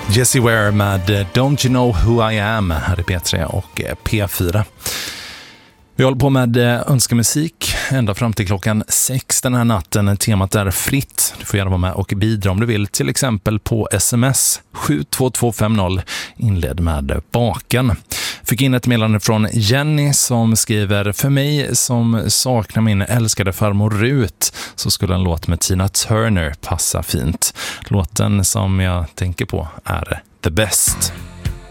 Jessie Ware med Don't You Know Who I Am här i P3 och P4. Vi håller på med önskemusik ända fram till klockan 6 den här natten. Temat är fritt. Du får gärna vara med och bidra om du vill. Till exempel på sms 72250 inled med baken. Fick in ett meddelande från Jenny som skriver: för mig som saknar min älskade farmor Rut så skulle en låt med Tina Turner passa fint. Låten som jag tänker på är The Best.